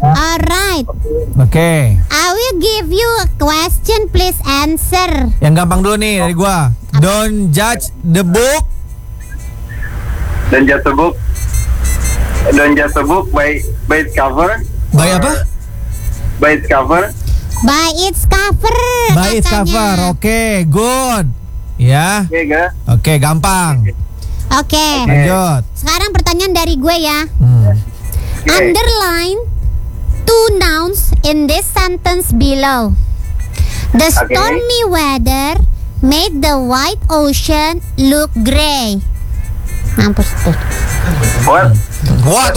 Alright. Oke. I will give you a question, please answer. Yang gampang dulu nih dari gua. Don't judge the book. Don't judge the book. Don't judge the book by its cover. By apa? By its cover. By its cover. By its katanya. cover. Oke, good. Ya. Oke, ga? Oke, gampang. Oke. Lanjut. Sekarang pertanyaan dari gue ya. Oke. Underline two nouns in this sentence below. The Okay. stormy weather made the white ocean look gray. Mampus tuh. What? Kuat.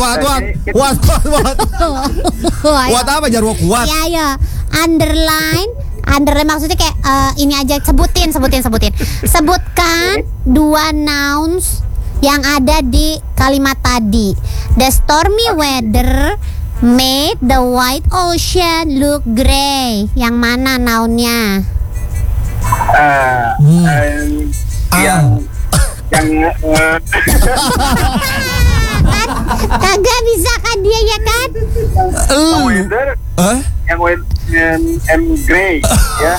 Kuat apa jarwo kuat? Ya ya. Underline maksudnya kayak ini aja, sebutin. Sebutkan dua nouns yang ada di kalimat tadi. The stormy weather made the white ocean look gray. Yang mana nounnya? Yang Kagak bisa kan dia ya kan? weather, Hah? yang gray, ya.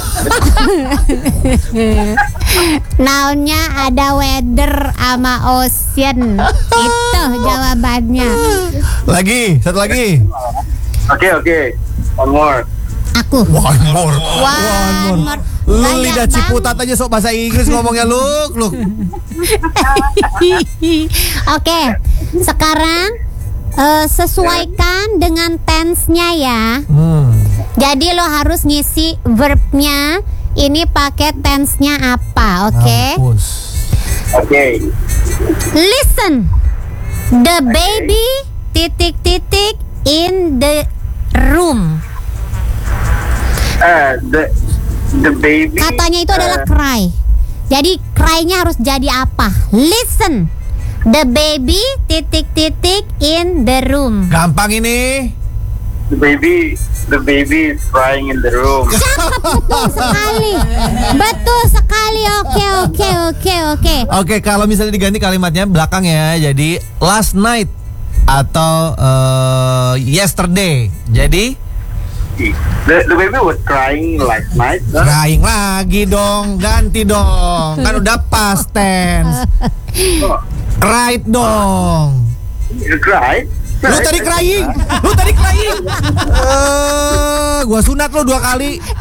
Nounnya ada weather sama ocean. Itu jawabannya. Lagi, satu lagi. Oke. One more. Aku. One more. One more. Lu Banyak lidah banget. Ciputat aja sok bahasa Inggris ngomongnya lu. Oke, sekarang sesuaikan dengan tense-nya ya. Jadi lo harus ngisi verbnya. Ini pakai tense-nya apa, oke? Mampus. Oke. Listen, the baby in the room. The baby. Katanya itu adalah cry. Jadi cry-nya harus jadi apa? Listen, the baby in the room. Gampang ini. The baby is crying in the room. Betul sekali. Oke. Oke, kalau misalnya diganti kalimatnya belakang ya. Jadi last night atau yesterday. Jadi The baby was crying last night. crying lagi dong, ganti dong. Kan udah past tense. Right dong. You cried? Lu tadi crying. Gua sunat lu 2 kali.